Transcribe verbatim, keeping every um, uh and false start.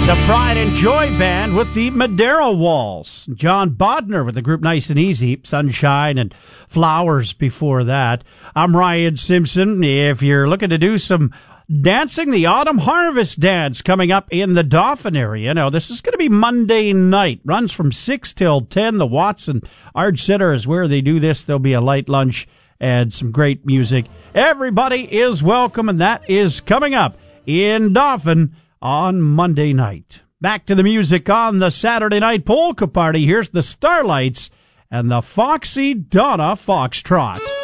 The Pride and Joy Band with the Madera Walls. John Bodner with the group Nice and Easy, Sunshine and Flowers before that. I'm Ryan Simpson. If you're looking to do some dancing, the Autumn Harvest Dance coming up in the Dauphin area. Now, this is going to be Monday night. Runs from six till ten. The Watson Arts Center is where they do this. There'll be a light lunch and some great music. Everybody is welcome, and that is coming up in Dauphin on Monday night. Back to the music on the Saturday night polka party. Here's the Starlights and the Foxy Donna Foxtrot.